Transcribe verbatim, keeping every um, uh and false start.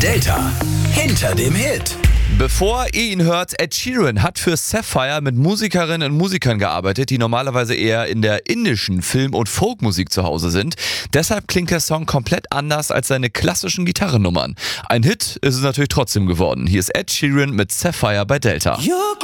Delta hinter dem Hit. Bevor ihr ihn hört, Ed Sheeran hat für Sapphire mit Musikerinnen und Musikern gearbeitet, die normalerweise eher in der indischen Film- und Folkmusik zu Hause sind. Deshalb klingt der Song komplett anders als seine klassischen Gitarrennummern. Ein Hit ist es natürlich trotzdem geworden. Hier ist Ed Sheeran mit Sapphire bei Delta. You're